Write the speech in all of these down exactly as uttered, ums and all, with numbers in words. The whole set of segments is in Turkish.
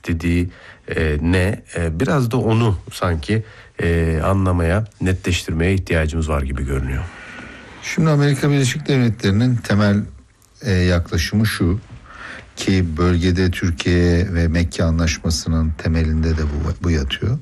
istediği e, ne? E, biraz da onu sanki e, anlamaya, netleştirmeye ihtiyacımız var gibi görünüyor. Şimdi Amerika Birleşik Devletleri'nin temel e, yaklaşımı şu ki bölgede Türkiye ve Mekke Anlaşması'nın temelinde de bu, bu yatıyor.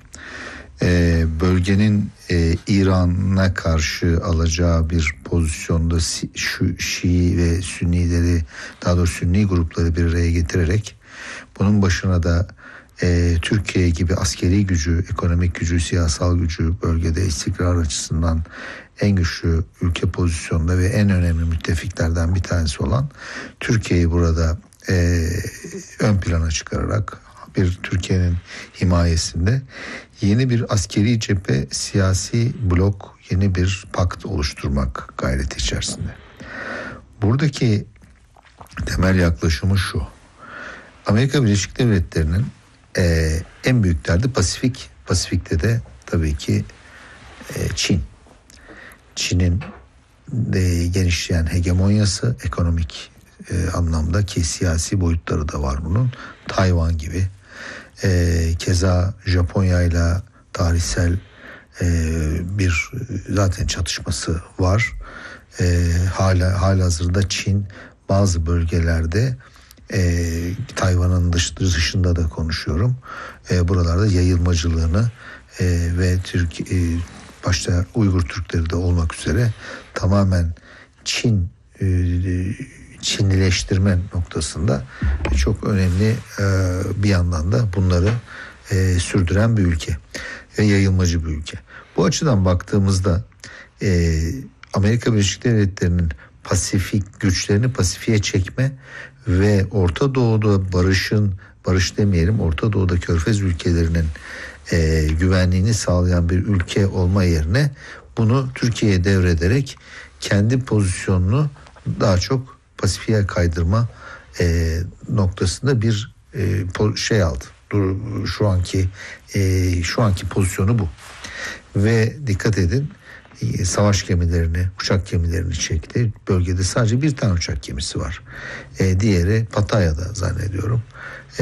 E, bölgenin e, İran'a karşı alacağı bir pozisyonda şu Şii ve Sünnileri, daha doğrusu Sünni grupları bir araya getirerek bunun başına da e, Türkiye gibi askeri gücü, ekonomik gücü, siyasal gücü, bölgede istikrar açısından en güçlü ülke pozisyonda ve en önemli müttefiklerden bir tanesi olan Türkiye'yi burada e, ön plana çıkararak bir Türkiye'nin himayesinde yeni bir askeri cephe, siyasi blok, yeni bir pakt oluşturmak gayreti içerisinde. Buradaki temel yaklaşımı şu: Amerika Birleşik Devletleri'nin e, en büyük derdi Pasifik. Pasifik'te de tabii ki e, Çin. Çin'in de genişleyen hegemonyası, ekonomik e, anlamda ki siyasi boyutları da var bunun. Tayvan gibi. E, keza Japonya ile tarihsel e, bir zaten çatışması var. E, hala halihazırda Çin bazı bölgelerde e, Tayvan'ın dış, dışında da konuşuyorum. E, buralarda yayılmacılığını e, ve Türk e, başta Uygur Türkleri de olmak üzere tamamen Çin e, Çinlileştirme noktasında çok önemli e, bir yandan da bunları e, sürdüren bir ülke ve yayılmacı bir ülke. Bu açıdan baktığımızda e, Amerika Birleşik Devletleri'nin Pasifik güçlerini Pasifik'e çekme ve Orta Doğu'da barışın, barış demeyelim, Orta Doğu'da Körfez ülkelerinin e, güvenliğini sağlayan bir ülke olma yerine bunu Türkiye'ye devrederek kendi pozisyonunu daha çok Pasifik'e kaydırma e, noktasında bir e, şey aldı. Dur, şu anki e, şu anki pozisyonu bu. Ve dikkat edin, e, savaş gemilerini, uçak gemilerini çekti. Bölgede sadece bir tane uçak gemisi var. E, diğeri Pattaya'da zannediyorum. E,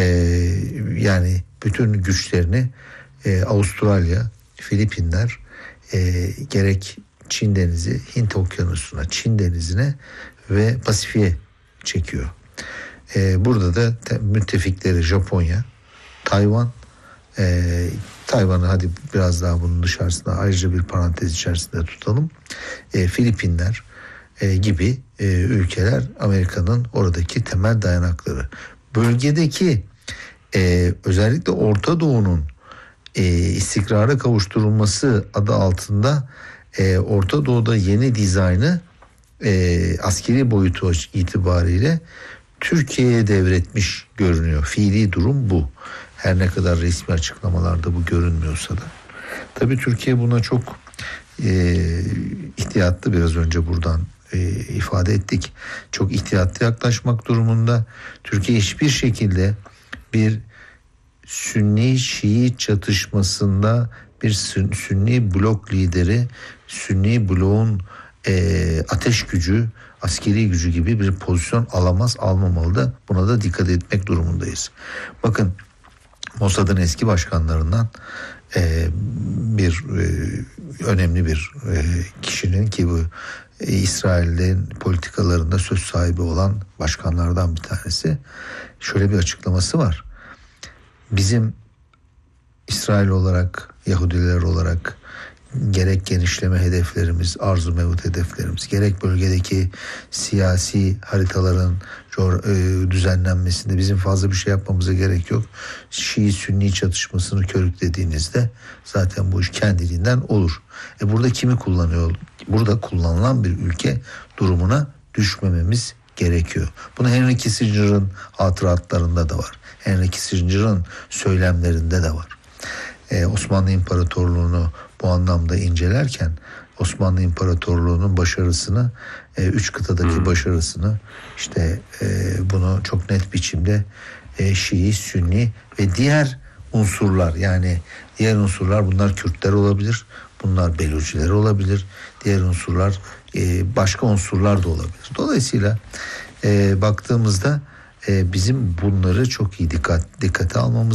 yani bütün güçlerini e, Avustralya, Filipinler, e, gerek Çin Denizi, Hint Okyanusu'na, Çin Denizi'ne ve Pasifik'e çekiyor. Ee, burada da te- müttefikleri Japonya, Tayvan, e, Tayvan'ı hadi biraz daha bunun dışarısında ayrıca bir parantez içerisinde tutalım. E, Filipinler e, gibi e, ülkeler Amerika'nın oradaki temel dayanakları. Bölgedeki e, özellikle Orta Doğu'nun e, istikrara kavuşturulması adı altında e, Orta Doğu'da yeni dizaynı E, askeri boyutu itibariyle Türkiye'ye devretmiş görünüyor. Fiili durum bu. Her ne kadar resmi açıklamalarda bu görünmüyorsa da. Tabii Türkiye buna çok e, ihtiyatlı, biraz önce buradan e, ifade ettik. Çok ihtiyatlı yaklaşmak durumunda. Türkiye hiçbir şekilde bir Sünni-Şii çatışmasında bir Sünni blok lideri, Sünni bloğun E, ateş gücü, askeri gücü gibi bir pozisyon alamaz, almamalı da, buna da dikkat etmek durumundayız. Bakın, Mossad'ın eski başkanlarından e, bir e, önemli bir e, kişinin ki bu e, İsrail'in politikalarında söz sahibi olan başkanlardan bir tanesi, şöyle bir açıklaması var. Bizim İsrail olarak, Yahudiler olarak gerek genişleme hedeflerimiz, arzu mevcut hedeflerimiz, gerek bölgedeki siyasi haritaların düzenlenmesinde bizim fazla bir şey yapmamıza gerek yok. Şii-Sünni çatışmasını körüklediğinizde zaten bu iş kendiliğinden olur. E burada kimi kullanıyor? Burada kullanılan bir ülke durumuna düşmememiz gerekiyor. Bunu Henry Kissinger'ın hatıratlarında da var. Henry Kissinger'ın söylemlerinde de var. Ee, Osmanlı İmparatorluğu'nu bu anlamda incelerken Osmanlı İmparatorluğu'nun başarısını, e, üç kıtadaki hmm. başarısını, işte e, bunu çok net biçimde e, Şii, Sünni ve diğer unsurlar, yani diğer unsurlar, bunlar Kürtler olabilir, bunlar Beluciler olabilir, diğer unsurlar e, başka unsurlar da olabilir. Dolayısıyla e, baktığımızda e, bizim bunları çok iyi dikkat dikkate almamız